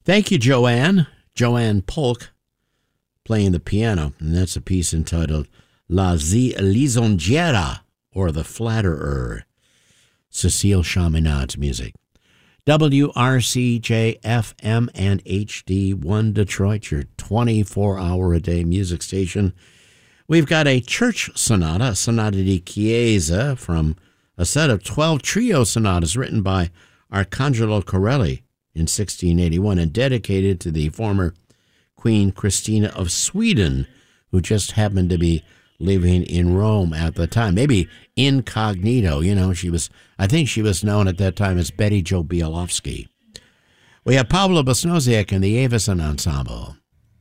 Thank you, Joanne. Joanne Polk playing the piano, and that's a piece entitled La Lisonjera, or The Flatterer. Cecile Chaminade music. WRCJ FM and HD1 Detroit, your 24-hour-a-day music station. We've got a church sonata, Sonata di Chiesa, from a set of 12 trio sonatas written by Arcangelo Corelli in 1681 and dedicated to the former Queen Christina of Sweden, who just happened to be living in Rome at the time. Maybe incognito, I think she was known at that time as Betty Jo Bielowski. We have Pablo Basnoziak and the Avison Ensemble.